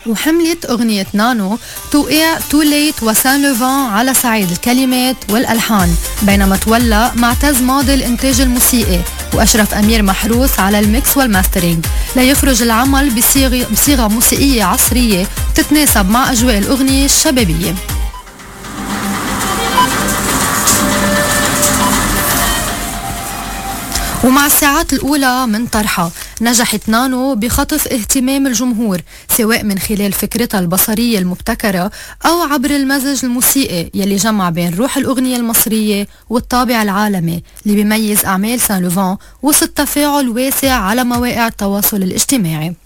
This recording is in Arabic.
وحملت أغنية نانو توقيع توليت وسان لوفان على صعيد الكلمات والألحان، بينما تولى معتز ماضي الإنتاج الموسيقي وأشرف أمير محروس على الميكس والماسترينج، ليخرج العمل بصيغة موسيقية عصرية تتناسب مع أجواء الأغنية الشبابية. ومع الساعات الأولى من طرحها نجحت نانو بخطف اهتمام الجمهور، سواء من خلال فكرتها البصرية المبتكرة أو عبر المزج الموسيقي يلي جمع بين روح الأغنية المصرية والطابع العالمي اللي بيميز أعمال سان لوفان وسط تفاعل واسع على مواقع التواصل الاجتماعي.